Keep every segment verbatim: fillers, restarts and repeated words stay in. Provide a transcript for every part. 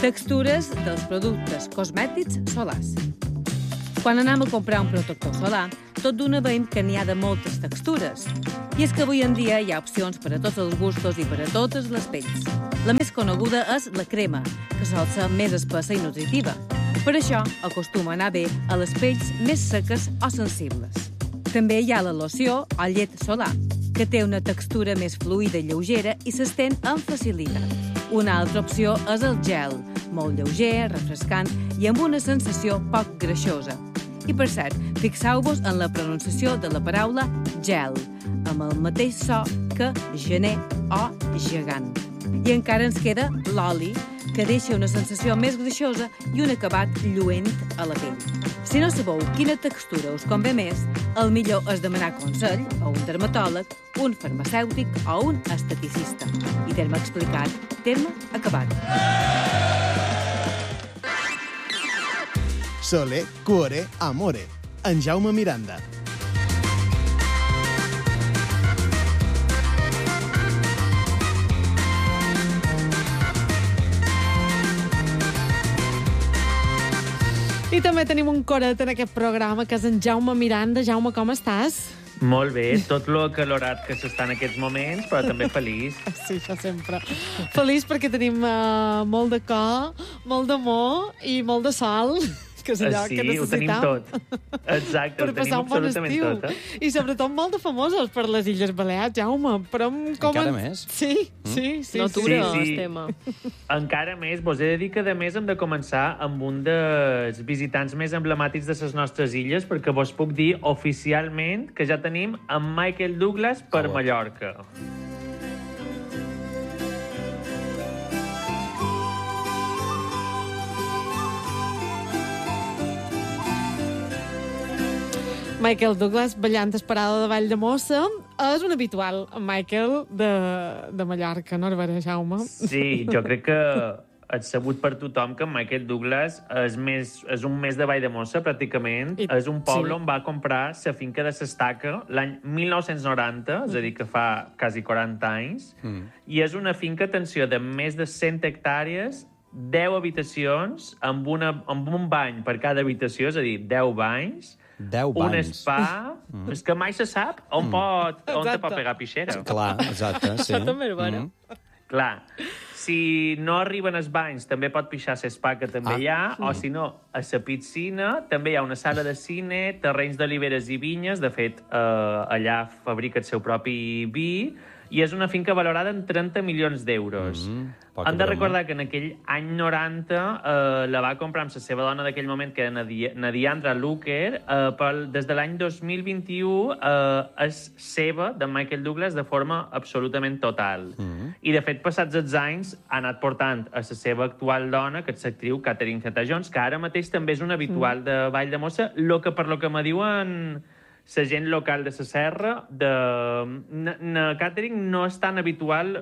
Textures dels productes cosmètics solars. Quan anem a comprar un protector solar, tot d'una veiem que n'hi ha de moltes textures. I és que avui en dia hi ha opcions per a tots els gustos i per a totes les pells. La més coneguda és la crema, que sol ser més espessa i nutritiva. Per això acostuma a anar bé a les pells més seques o sensibles. També hi ha la loció o llet solar, que té una textura més fluida i lleugera i s'estén amb facilitat. Una altra opció és el gel, molt lleuger, refrescant i amb una sensació poc greixosa. I per cert, fixeu-vos en la pronunciació de la paraula gel, amb el mateix so que gener o gegant. I encara ens queda l'oli, que deixa una sensació més greixosa i un acabat lluent a la pell. Si no sabeu quina textura us convé més, el millor és demanar consell a un dermatòleg, un farmacèutic o un esteticista. I terme explicat, terme acabat. Sole, cuore, amore. En Jaume Miranda. I també tenim un coret en aquest programa, que és en Jaume Miranda. Jaume, com estàs? Molt bé, tot lo acalorat que s'està en aquests moments, però també feliç. Sí, això sempre. Feliç perquè tenim uh, molt de cor, molt d'amor i molt de sol, que és allò sí, que necessitam. ho tenim tot. Exacte, per ho tenim passar un bon absolutament estiu. tot. Eh? I sobretot molt de famosos per les Illes Balears, Jaume. Però com Encara en... més? Sí, mm? sí, sí. Natura, sí, sí. el tema. Encara més, vos he de dir que a més hem de començar amb un dels visitants més emblemàtics de les nostres illes, perquè vos puc dir oficialment que ja tenim en Michael Douglas per oh. Mallorca. Michael Douglas, ballant esperada de Vall de Mossa, és un habitual, Michael, de, de Mallorca, no és vera, Jaume? Sí, jo crec que és sabut per tothom que Michael Douglas és, més, és un mes de Vall de Mossa, pràcticament. I, és un poble sí. on va comprar la finca de l'Estaca l'any mil nou-cents noranta, és a dir, que fa quasi quaranta anys, mm. i és una finca, atenció, de més de cent hectàrees, deu habitacions, amb, una, amb un bany per cada habitació, és a dir, deu banys, deu banys. Un spa, mm. és que mai se sap on, mm. pot, on te pot pegar pixera. Clar, exacte, sí. Això també és bona. Mm. Clar, si no arriben els banys, també pot pixar a l'espa, que també ah. hi ha, mm. o si no, a la piscina, també hi ha una sala de cine, terrenys d'oliveres i vinyes, de fet, eh, allà fabrica el seu propi vi, i és una finca valorada en trenta milions d'euros. Mm, Hem de recordar que en aquell any noranta eh, la va comprar amb la seva dona d'aquell moment, que era Nadiandra Luker, eh, pel, des de l'any dos mil vint-i-u eh, és seva, de Michael Douglas, de forma absolutament total. Mm. I, de fet, passats els anys, ha anat portant a la seva actual dona, que és l'actriu Catherine Zeta-Jones, que ara mateix també és un habitual mm. de Vall de Mossa, lo que, per lo que me diuen la gent local de la serra, de... Na, na Catherine no és tan habitual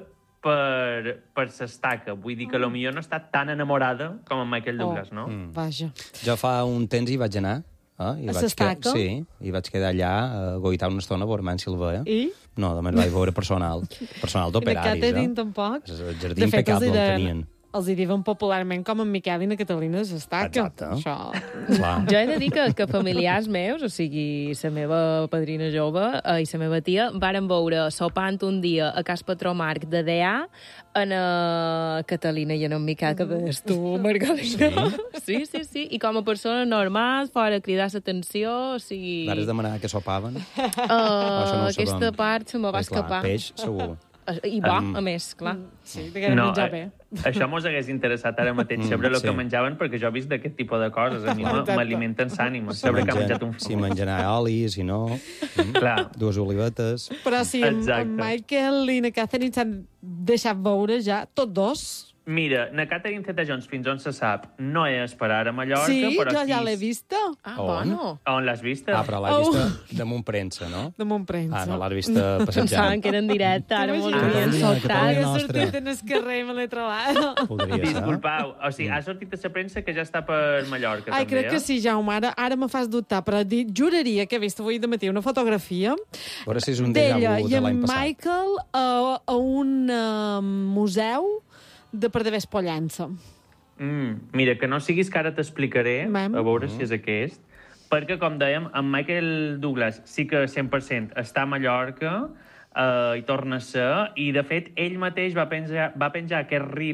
per, per s'estaca. Vull dir que mm. potser no està tan enamorada com en Michael Douglas, oh. no? Mm. Vaja. Jo fa un temps hi vaig anar. Eh? I a vaig s'estaca? Sí, i vaig quedar allà a goitar una estona a veure Man Silvia. I? No, només vaig veure personal. Personal d'operaris, eh? I la Catherine tampoc? El jardí impecable el tenien. Els hi diuen popularment com en Miquel i na Catalina s'estaca. Exacte. Això... Jo he de dir que, que familiars meus, o sigui, la meva padrina jove eh, i la meva tia, varen veure sopant un dia a Cas Patró Marc de Dea en a Catalina i en en Miquel, que deies tu, Margalina. Sí? sí, sí, sí. I com a persona normal, fora cridar l'atenció, o sigui... Vares demanar què sopaven? Uh, no aquesta sabem. part se me va Bé, clar, escapar. Peix, segur. I bo, um, a més, clar. Sí, degueren no, menjar bé. Això mos hagués interessat ara mateix, mm, saber el sí. que menjaven, perquè jo he vist d'aquest tipus de coses. A mi m'alimenten s'ànima, si saber menja, que ha menjat un famós. Si menjarà oli, si no... Mm, clar. Dues olivetes... Però si en, en Michael i na Catherine s'han deixat veure ja, tots dos... Mira, na Catherine Zeta-Jones, fins on se sap, no és per ara a Mallorca, sí, però jo sí... ja l'he vista. Ah, on? bueno. On l'has vista? Ah, però l'has Oh. vista damunt premsa, no? Damunt premsa. Ah, no l'has vista passejant. Pensaven que era en directe, ara m'ho T'imagines? havien Ah, soltat. Catalunya He nostra. sortit en el carrer i me l'he trobat. Podria ser. Disculpau, o sigui, ha sortit a la premsa que ja està per Mallorca, Ai, també, crec que eh? sí, Jaume, ara, ara me fas dubtar, però di, juraria que he vist avui de matí una fotografia A veure si és un déjà d'ella vu i de en l'any passat. Michael a, a un uh, museu de per d'haver Pollença. Mm, mira, que no siguis que ara t'explicaré, Vam. a veure si és aquest, perquè, com dèiem, en Michael Douglas sí que cent per cent està a Mallorca, eh, i torna a ser, i, de fet, ell mateix va penjar, va penjar aquest reel